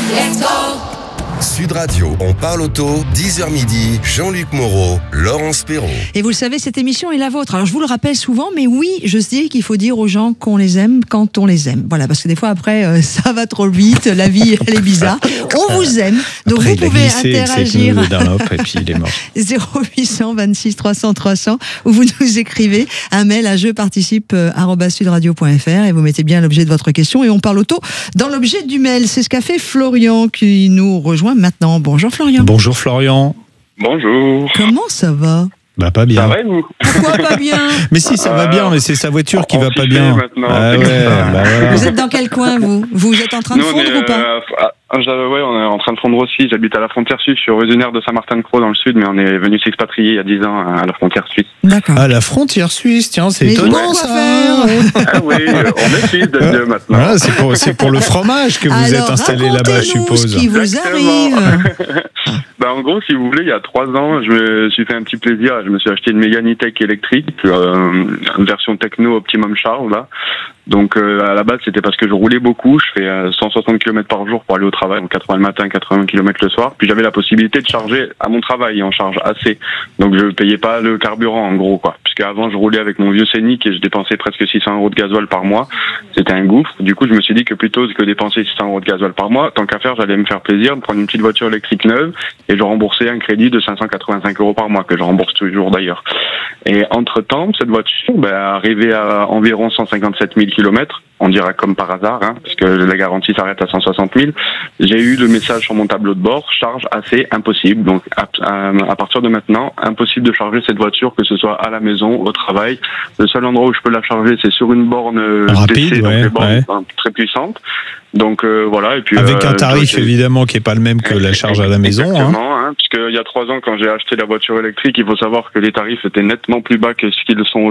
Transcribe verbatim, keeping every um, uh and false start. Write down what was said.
Let's go. Sud Radio, on parle auto, dix heures midi, Jean-Luc Moreau, Laurence Perrault. Et vous le savez, cette émission est la vôtre. Alors je vous le rappelle souvent, mais oui, je sais qu'il faut dire aux gens qu'on les aime quand on les aime. Voilà, parce que des fois après, euh, ça va trop vite, la vie, elle est bizarre. On vous aime, donc après, vous pouvez interagir. Et puis il est mort. zéro huit cent vingt-six trois cents trois cents, où vous nous écrivez un mail à je participe arobase sudradio point f r et vous mettez bien l'objet de votre question et on parle auto dans l'objet du mail. C'est ce qu'a fait Florian qui nous rejoint maintenant. Bonjour Florian. Bonjour Florian. Bonjour. Comment ça va? Bah pas bien. Ça va, vous? Pourquoi pas bien? Mais si, ça va bien, mais c'est sa voiture qui va pas bien. Maintenant, Ah c'est ouais, comme ça. bah voilà. Vous êtes dans quel coin vous? Vous êtes en train de Nous, on fondre est, ou pas? euh, ah, j'avais- ouais, on est en train de fondre aussi. J'habite à la frontière suisse, je suis originaire de Saint-Martin-de-Croix dans le sud, mais on est venu s'expatrier il y a dix ans à la frontière suisse. D'accord. Ah, la frontière suisse, tiens, c'est Mais étonnant quoi ça. faire? Ah oui, euh, on est suisse d'adieu maintenant. Voilà, c'est pour, c'est pour le fromage que vous Alors, êtes installé là-bas, je racontez-nous suppose. ce qui vous Exactement. arrive. Bah, en gros, si vous voulez, il y a trois ans, je me suis fait un petit plaisir. Je me suis acheté une Mégane E-Tech électrique, euh, une version techno Optimum Charge, là. Donc, euh, à la base, c'était parce que je roulais beaucoup. Je fais euh, cent soixante kilomètres par jour pour aller au travail, donc quatre-vingts le matin, quatre-vingts kilomètres le soir. Puis j'avais la possibilité de charger à mon travail en charge assez. Donc, je payais pas le carburant, en gros, quoi. Puisque avant, je roulais avec mon vieux Scénic et je dépensais presque six cents euros de gasoil par mois. C'était un gouffre. Du coup, je me suis dit que plutôt que dépenser six cents euros de gasoil par mois, tant qu'à faire, j'allais me faire plaisir de prendre une petite voiture électrique neuve et je remboursais un crédit de cinq cent quatre-vingt-cinq euros par mois, que je rembourse toujours d'ailleurs. Et entre-temps, cette voiture, ben, arrivée à environ cent cinquante-sept mille kilomètres, on dira comme par hasard, hein, parce que la garantie s'arrête à cent soixante mille, j'ai eu le message sur mon tableau de bord, charge assez impossible. Donc à, à, à partir de maintenant, impossible de charger cette voiture, que ce soit à la maison, au travail. Le seul endroit où je peux la charger, c'est sur une borne Rapide, D C, donc ouais, des bornes ouais. hein, très puissantes. Donc euh, voilà. Et puis Avec euh, un tarif donc, évidemment qui est pas le même que la charge à la maison. Hein. Exactement, hein, puisque il y a trois ans, quand j'ai acheté la voiture électrique, il faut savoir que les tarifs étaient nettement plus bas que ce qu'ils sont